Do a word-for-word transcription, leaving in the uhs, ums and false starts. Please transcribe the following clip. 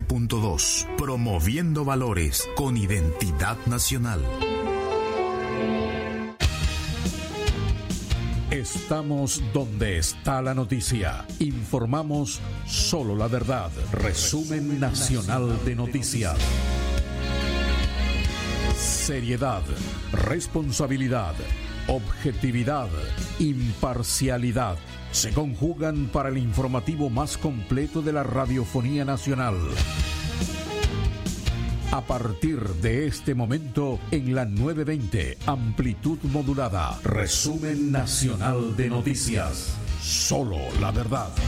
punto dos, promoviendo valores con identidad nacional. Estamos donde está la noticia. Informamos solo la verdad. Resumen nacional de noticias. Seriedad, responsabilidad, objetividad, imparcialidad se conjugan para el informativo más completo de la radiofonía nacional. A partir de este momento, en la nueve veinte, amplitud modulada, resumen nacional de noticias. Solo la verdad.